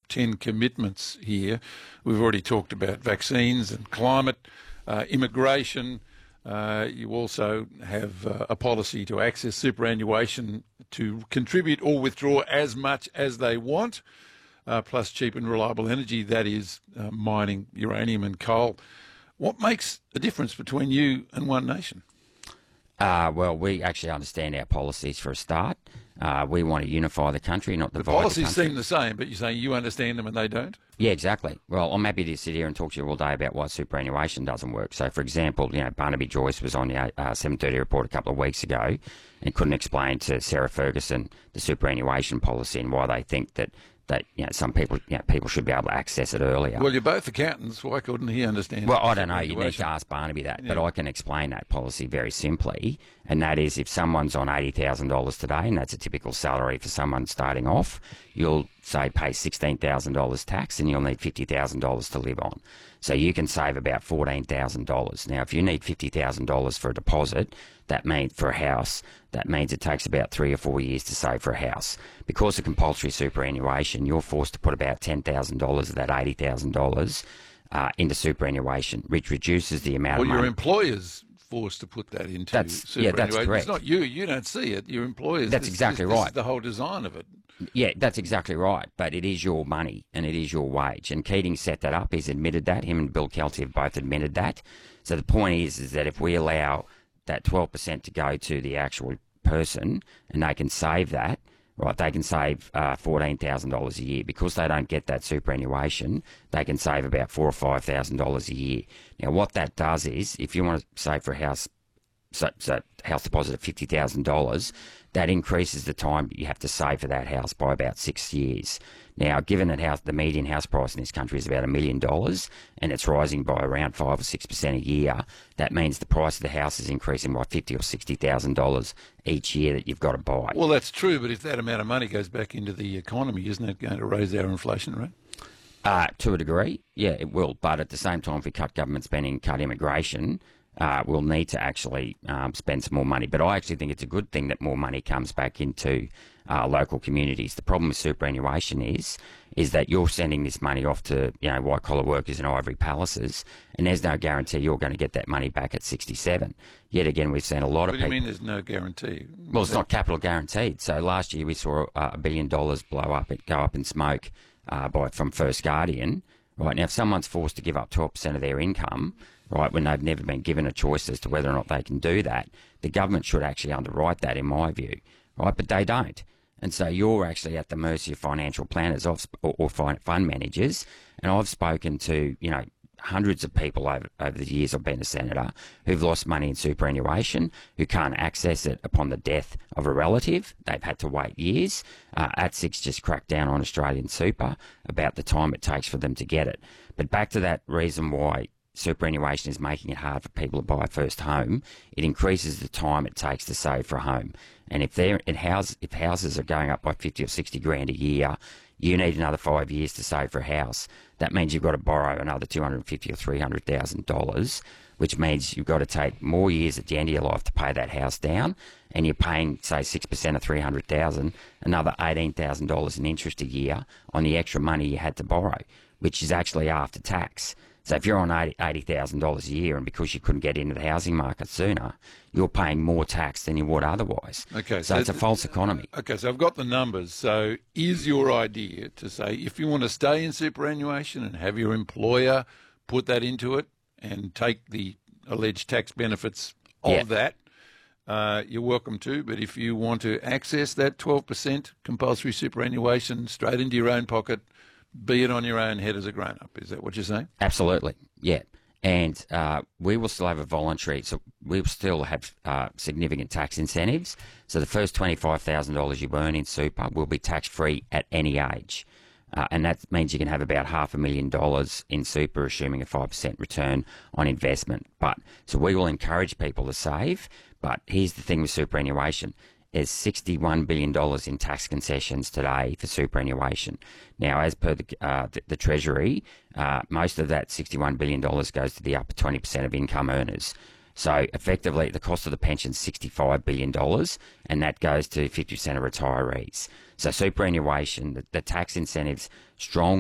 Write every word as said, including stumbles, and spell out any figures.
ten commitments here. We've already talked about vaccines and climate, uh, immigration. Uh, you also have uh, a policy to access superannuation to contribute or withdraw as much as they want, uh, plus cheap and reliable energy, that is uh, mining uranium and coal. What makes a difference between you and One Nation? Uh, well, we actually understand our policies for a start. Uh, we want to unify the country, not divide the policies the country. seem the same, but you're saying you understand them and they don't? Yeah, exactly. Well, I'm happy to sit here and talk to you all day about why superannuation doesn't work. So, for example, you know, Barnaby Joyce was on the uh, seven thirty report a couple of weeks ago and couldn't explain to Sarah Ferguson the superannuation policy and why they think that that you know some people you know people should be able to access it earlier. Well, you're both accountants. Why couldn't he understand? Well, I don't know. You need to ask Barnaby that, yeah. but I can explain that policy very simply, and that is if someone's on eighty thousand dollars today, and that's a typical salary for someone starting off, you'll say pay sixteen thousand dollars tax, and you'll need fifty thousand dollars to live on. So you can save about fourteen thousand dollars. Now, if you need fifty thousand dollars for a deposit, that means for a house, that means it takes about three or four years to save for a house. Because of compulsory superannuation, you're forced to put about ten thousand dollars of that eighty thousand dollars uh, into superannuation, which reduces the amount well, of money. Well, your employer's forced to put that into that's, superannuation. Yeah, that's correct. It's not you. You don't see it. Your employers. That's this, exactly this, right. This is the whole design of it. Yeah, that's exactly right. But it is your money and it is your wage. And Keating set that up. He's admitted that. Him and Bill Kelty have both admitted that. So the point is, is that if we allow that twelve percent to go to the actual person and they can save that, right, they can save uh, fourteen thousand dollars a year. Because they don't get that superannuation, they can save about four thousand or five thousand dollars a year. Now, what that does is, if you want to save for a house, so, so house deposit of fifty thousand dollars, that increases the time you have to save for that house by about six years. Now, given that house, the median house price in this country is about a million dollars and it's rising by around five or six percent a year, that means the price of the house is increasing by fifty or sixty thousand dollars each year that you've got to buy. Well, that's true, but if that amount of money goes back into the economy, isn't it going to raise our inflation rate? Uh, to a degree, yeah, it will. But at the same time, if we cut government spending, cut immigration, Uh, we'll need to actually um, spend some more money. But I actually think it's a good thing that more money comes back into uh, local communities. The problem with superannuation is is that you're sending this money off to you know white collar workers in ivory palaces, and there's no guarantee you're going to get that money back at sixty-seven. Yet again, we've seen a lot what of people. What do you mean there's no guarantee? Well, it's not capital guaranteed. So last year we saw uh, a billion dollars blow up, it go up in smoke uh, by from First Guardian. Right now, if someone's forced to give up twelve percent of their income, right, when they've never been given a choice as to whether or not they can do that, the government should actually underwrite that, in my view, right? But they don't. And so you're actually at the mercy of financial planners or, or fund managers. And I've spoken to, you know, hundreds of people over, over the years I've been a senator who've lost money in superannuation, who can't access it upon the death of a relative. They've had to wait years. Uh, A T S I C just cracked down on Australian super about the time it takes for them to get it. But back to that reason why superannuation is making it hard for people to buy a first home, it increases the time it takes to save for a home. And if they're in house, if houses are going up by fifty or sixty grand a year, you need another five years to save for a house. That means you've got to borrow another two hundred fifty or three hundred thousand dollars, which means you've got to take more years at the end of your life to pay that house down, and you're paying, say, six percent of three hundred thousand, another eighteen thousand dollars in interest a year on the extra money you had to borrow, which is actually after tax. So if you're on eighty thousand dollars a year, and because you couldn't get into the housing market sooner, you're paying more tax than you would otherwise. Okay, so, so it's a false economy. Okay, so I've got the numbers. So is your idea to say if you want to stay in superannuation and have your employer put that into it and take the alleged tax benefits of yeah. that, uh, you're welcome to. But if you want to access that twelve percent compulsory superannuation straight into your own pocket, be it on your own head as a grown-up. Is that what you're saying? Absolutely, yeah. And uh, we will still have a voluntary, so we'll still have uh, significant tax incentives. So the first twenty-five thousand dollars you earn in super will be tax-free at any age. Uh, and that means you can have about half a million dollars in super, assuming a five percent return on investment. But so we will encourage people to save. But here's the thing with superannuation. There's sixty-one billion dollars in tax concessions today for superannuation. Now, as per the, uh, the, the Treasury, uh, most of that sixty-one billion dollars goes to the upper twenty percent of income earners. So effectively, the cost of the pension is sixty-five billion dollars, and that goes to fifty percent of retirees. So superannuation, the, the tax incentives strong